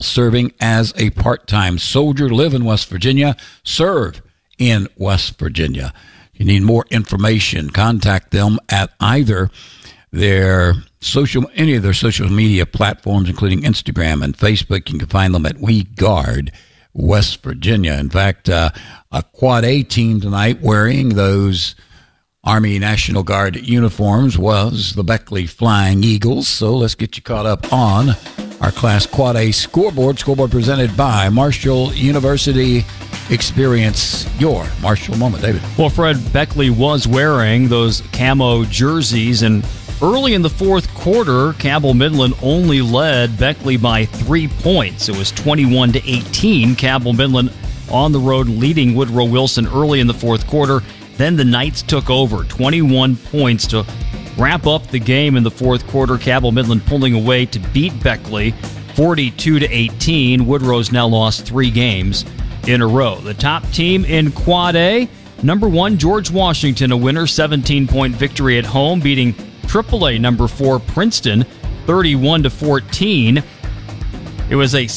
serving as a part-time soldier. Live in West Virginia. Serve in West Virginia. If you need more information, contact them at either any of their social media platforms, including Instagram and Facebook. You can find them at We Guard West Virginia. In fact, a Quad A team tonight wearing those Army National Guard uniforms was the Beckley Flying Eagles. So let's get you caught up on our Class Quad A scoreboard. Scoreboard presented by Marshall University. Experience your Marshall moment, David. Well, Fred, Beckley was wearing those camo jerseys, and early in the fourth quarter, Cabell Midland only led Beckley by 3 points. It was 21-18. Cabell Midland on the road leading Woodrow Wilson early in the fourth quarter. Then the Knights took over, 21 points to wrap up the game in the fourth quarter. Cabell Midland pulling away to beat Beckley 42-18. Woodrow's now lost 3 games in a row. The top team in Quad A, number 1, George Washington, a winner, 17-point victory at home, beating AAA number 4 Princeton 31-14. It was a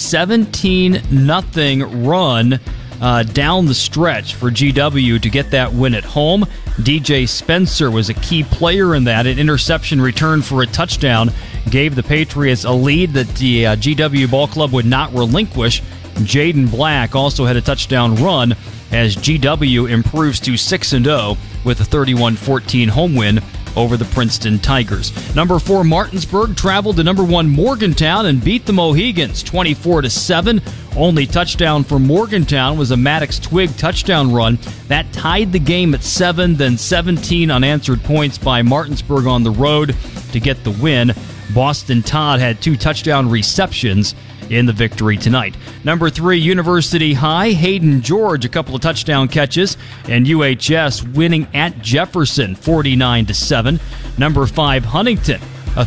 17-0 run down the stretch for GW to get that win at home. DJ Spencer was a key player in that. An interception return for a touchdown gave the Patriots a lead that the GW Ball Club would not relinquish. Jaden Black also had a touchdown run as GW improves to 6-0 with a 31-14 home win over the Princeton Tigers. Number 4 Martinsburg traveled to number 1 Morgantown and beat the Mohegans 24-7. Only touchdown for Morgantown was a Maddox Twig touchdown run. That tied the game at 7, then 17 unanswered points by Martinsburg on the road to get the win. Boston Todd had 2 touchdown receptions in the victory tonight. Number 3, University High, Hayden George, a couple of touchdown catches, and UHS winning at Jefferson 49-7. Number 5, Huntington, a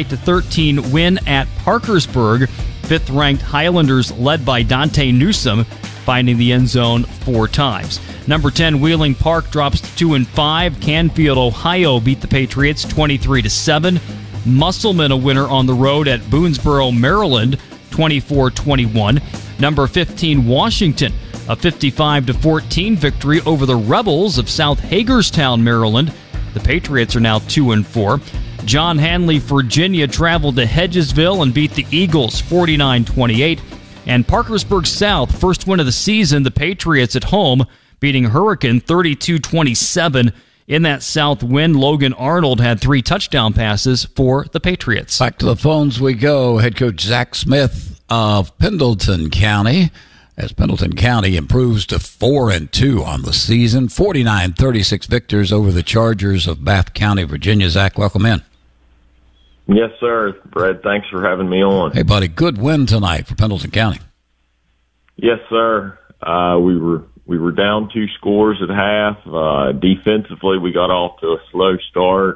38-13 win at Parkersburg. 5th-ranked Highlanders led by Dante Newsome, finding the end zone 4 times. Number 10, Wheeling Park drops to 2-5. Canfield, Ohio beat the Patriots 23-7. Musselman, a winner on the road at Boonesboro, Maryland, 24-21. Number 15, Washington, a 55-14 victory over the Rebels of South Hagerstown, Maryland. The Patriots are now 2-4. John Hanley, Virginia, traveled to Hedgesville and beat the Eagles 49-28. And Parkersburg South, first win of the season, the Patriots at home, beating Hurricane 32-27. In that South win, Logan Arnold had 3 touchdown passes for the Patriots. Back to the phones we go. Head coach Zach Smith of Pendleton County, as Pendleton County improves to 4-2 on the season. 49-36 victors over the Chargers of Bath County, Virginia. Zach, welcome in. Yes, sir. Brad, thanks for having me on. Hey, buddy, good win tonight for Pendleton County. Yes, sir. We were down 2 scores at half. Defensively, we got off to a slow start.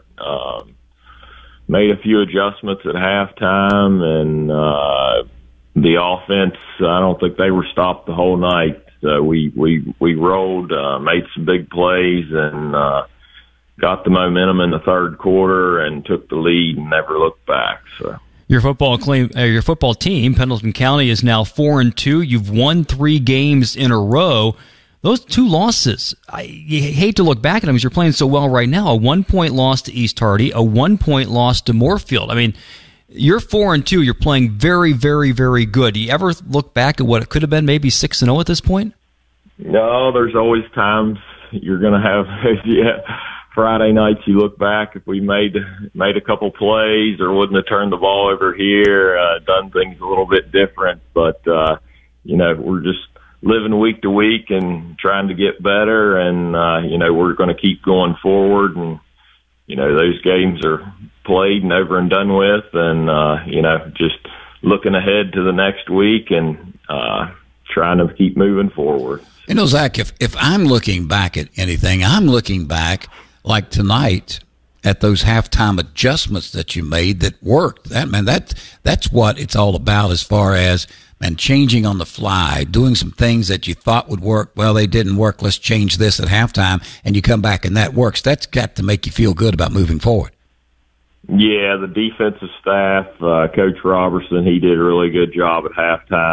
Made a few adjustments at halftime, and the offense, I don't think they were stopped the whole night. So we rolled, made some big plays, and got the momentum in the third quarter and took the lead and never looked back. So. Your football team, Pendleton County, is now 4-2. You've won 3 games in a row. Those 2 losses, you hate to look back at them because you're playing so well right now. A 1-point loss to East Hardy, a 1-point loss to Moorfield. I mean, you're 4-2. You're playing very, very, very good. Do you ever look back at what it could have been, maybe 6-0 at this point? No, there's always times you're going to have, Friday nights you look back, if we made a couple plays or wouldn't have turned the ball over here, done things a little bit different. But, we're just living week to week and trying to get better. And, we're going to keep going forward. And, those games are played and over and done with. And, just looking ahead to the next week and trying to keep moving forward. Zach, if I'm looking back at anything, I'm looking back like tonight at those halftime adjustments that you made that worked. That's what it's all about as far as changing on the fly, doing some things that you thought would work. Well, they didn't work. Let's change this at halftime, and you come back and that works. That's got to make you feel good about moving forward. Yeah, the defensive staff, Coach Robertson, he did a really good job at halftime.